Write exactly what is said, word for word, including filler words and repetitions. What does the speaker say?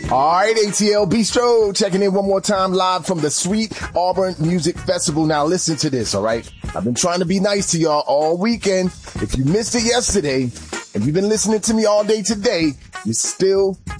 All right, A T L Bistro checking in one more time live from the Sweet Auburn Music Festival. Now listen to this, all right? I've been trying to be nice to y'all all weekend. If you missed it yesterday, if you've been listening to me all day today, you still